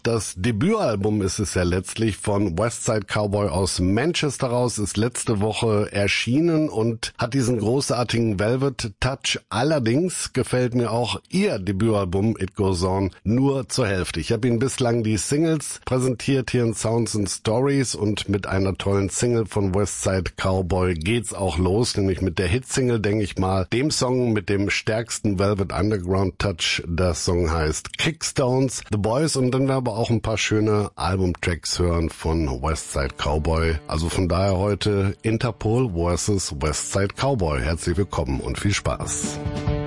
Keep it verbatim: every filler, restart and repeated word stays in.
Das Debütalbum ist es ja letztlich von Westside Cowboy aus Manchester raus, ist letzte Woche erschienen und hat diesen großartigen Velvet Touch. Allerdings gefällt mir auch ihr Debütalbum It Goes On nur zur Hälfte. Ich habe Ihnen bislang die Singles präsentiert hier in Sounds and Stories und mit einer tollen Single von Westside Cowboy geht's auch los, nämlich mit der Hitsingle, denke ich mal, dem Song mit dem stärksten Velvet Underground Touch. Der Song heißt Kickstones, The Boys, und dann werden wir auch ein paar schöne Albumtracks hören von Westside Cowboy. Also von daher heute Interpol versus Westside Cowboy. Herzlich willkommen und viel Spaß.